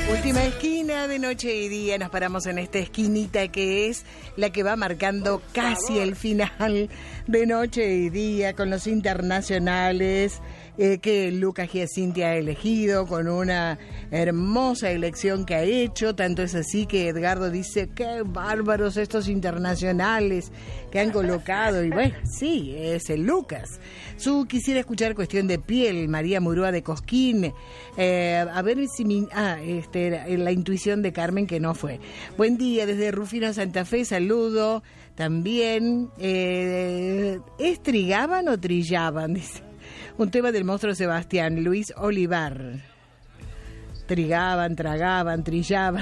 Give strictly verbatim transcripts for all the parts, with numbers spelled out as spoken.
Última esquina de noche y día, nos paramos en esta esquinita que es la que va marcando casi el final de noche y día con los internacionales eh, que Lucas Giacinti ha elegido, con una hermosa elección que ha hecho. Tanto es así que Edgardo dice, qué bárbaros estos internacionales que han colocado, y bueno, sí, es el Lucas. Su quisiera escuchar Cuestión de Piel, María Murúa de Cosquín, eh, a ver si mi, ah, este era la intuición de Carmen, que no fue. Buen día desde Rufino, Santa Fe, saludo también. Eh, ¿Es trigaban o trillaban? Dice. Un tema del monstruo Sebastián, Luis Olivar. Trigaban, tragaban, trillaban.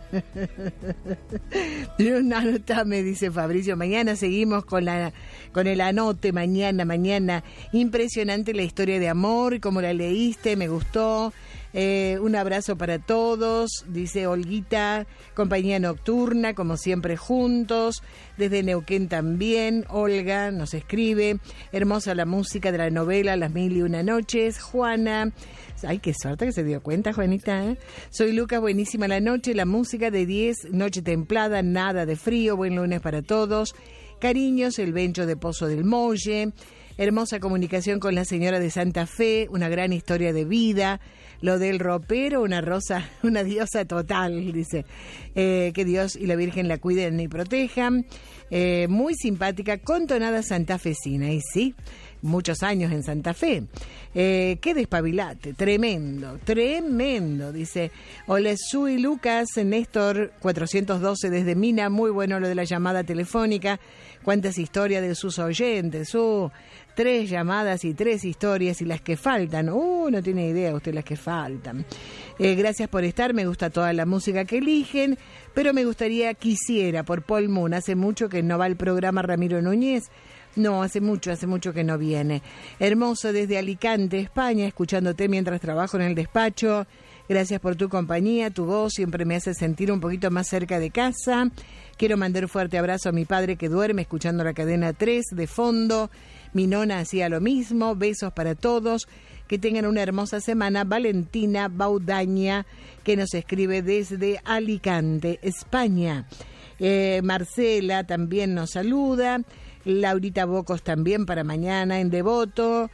Anotame, dice Fabricio. Mañana seguimos con la con el anote. Mañana, mañana. Impresionante la historia de amor, como la leíste, me gustó. Eh, un abrazo para todos, dice Olguita. Compañía nocturna, como siempre juntos. Desde Neuquén también, Olga nos escribe. Hermosa la música de la novela Las Mil y Una Noches. Juana, ay, qué suerte que se dio cuenta, Juanita, ¿eh? Soy Lucas, buenísima la noche, la música de diez, noche templada, nada de frío, buen lunes para todos. Cariños, el Bencho de Pozo del Molle. Hermosa comunicación con la señora de Santa Fe, una gran historia de vida. Lo del ropero, una rosa, una diosa total, dice. Eh, que Dios y la Virgen la cuiden y protejan. Eh, muy simpática, con tonada santafesina, y sí, muchos años en Santa Fe. Eh, qué despabilate, tremendo, tremendo, dice. Hola, Sui Lucas, Néstor cuatrocientos doce desde Mina, muy bueno lo de la llamada telefónica. Cuántas historias de sus oyentes, uh, tres llamadas y tres historias y las que faltan, uh, no tiene idea usted las que faltan. Eh, gracias por estar, me gusta toda la música que eligen, pero me gustaría, quisiera, por Paul Moon, hace mucho que no va el programa Ramiro Núñez. No, hace mucho, hace mucho que no viene. Hermoso desde Alicante, España, escuchándote mientras trabajo en el despacho. Gracias por tu compañía, tu voz siempre me hace sentir un poquito más cerca de casa. Quiero mandar un fuerte abrazo a mi padre que duerme escuchando la cadena tres de fondo. Mi nona hacía lo mismo. Besos para todos. Que tengan una hermosa semana. Valentina Baudaña, que nos escribe desde Alicante, España. Eh, Marcela también nos saluda. Laurita Bocos también para mañana en Devoto.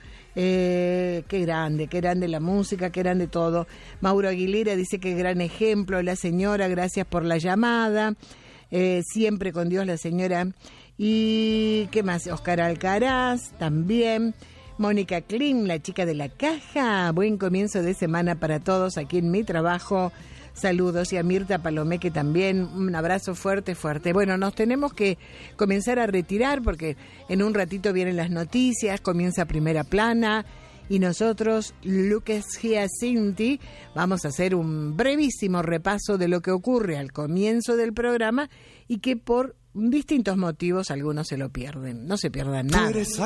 Eh, qué grande, qué grande la música, qué grande todo. Mauro Aguilera dice que gran ejemplo la señora, gracias por la llamada. Eh, siempre con Dios la señora. Y qué más, Oscar Alcaraz también. Mónica Klim, la chica de la caja. Buen comienzo de semana para todos aquí en mi trabajo. Saludos, y a Mirta Palomeque también, un abrazo fuerte, fuerte. Bueno, nos tenemos que comenzar a retirar porque en un ratito vienen las noticias, comienza Primera Plana y nosotros, Lucas Giacinti, vamos a hacer un brevísimo repaso de lo que ocurre al comienzo del programa y que por distintos motivos algunos se lo pierden. No se pierdan nada.